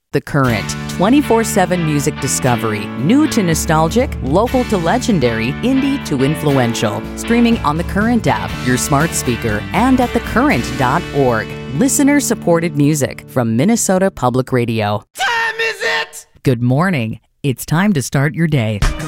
The Current, 24/7 music discovery, new to nostalgic, local to legendary, indie to influential. Streaming on the Current app, your smart speaker, and at thecurrent.org. Listener-supported music from Minnesota Public Radio. Time is it? Good morning. It's time to start your day.